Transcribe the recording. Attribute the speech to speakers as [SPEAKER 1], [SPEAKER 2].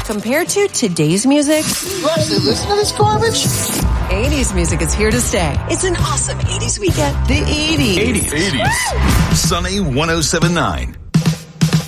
[SPEAKER 1] compared to today's music,
[SPEAKER 2] You actually listen to this garbage?
[SPEAKER 1] 80s music is here to stay. It's an awesome 80s weekend.
[SPEAKER 2] The 80s.
[SPEAKER 3] 80s. Sunny 107.9.